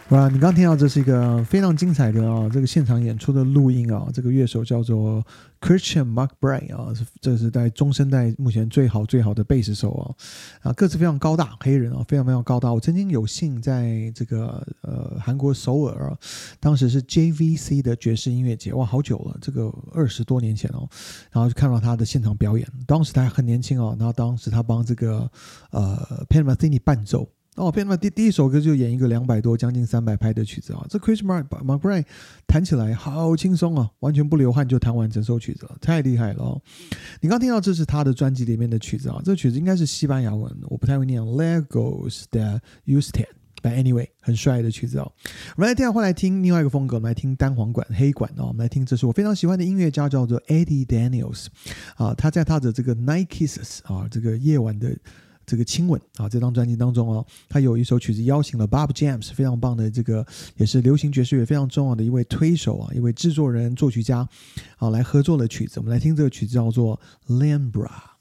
哇，你刚听到这是一个非常精彩的这个现场演出的录音这个乐手叫做 Christian McBride 这是在中生代目前最好的贝斯手个子非常高大，黑人非常非常高大。我曾经有幸在这个韩国首尔当时是 JVC 的爵士音乐节，哇，好久了，这个20多年前然后就看到他的现场表演，当时他还很年轻然后当时他帮这个Pat Metheny 伴奏。Pat Metheny 第一首歌就演一个200多将近300拍的曲子这 Chris McBride 弹起来好轻松完全不流汗就弹完整首曲子了，太厉害了你刚听到这是他的专辑里面的曲子这个曲子应该是西班牙文，我不太会念 Legos de Usted。But anyway， 很帅的曲子我们来接下来听另外一个风格，我们来听单簧管黑管我们来听这是我非常喜欢的音乐家叫做 Eddie Daniels他在他的这个 Night Kisses 这个夜晚的这个亲吻这张专辑当中他有一首曲子邀请了 Bob James， 非常棒的这个也是流行爵士乐非常重要的一位推手一位制作人作曲家来合作的曲子，我们来听这个曲子叫做 Lambra。